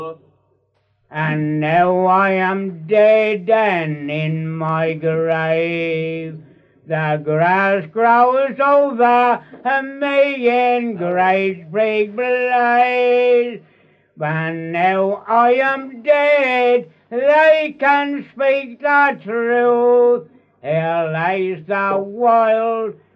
And now I am dead and in my grave. The grass grows over me in great big blaze. But now I am dead, they can speak the truth. Here lays the wild